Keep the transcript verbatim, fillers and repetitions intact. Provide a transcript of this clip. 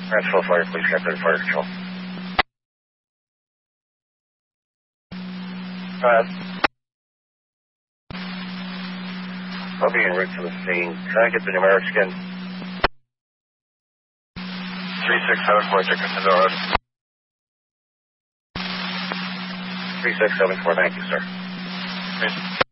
Ranchville Fire, please contact Fire Control. Uh, I'll be en route to the scene. Can I get the numerics again? three six seven four, check the door. three six seven four, thank you, sir.